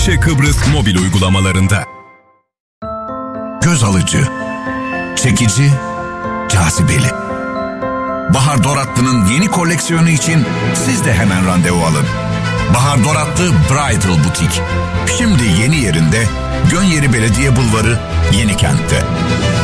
Ayşe Kıbrıs mobil uygulamalarında. Göz alıcı, çekici, cazibeli. Bahar Doratlı'nın yeni koleksiyonu için siz de hemen randevu alın. Bahar Doratlı Bridal Butik. Şimdi yeni yerinde, Gönyeri Belediye Bulvarı, Yenikent'te.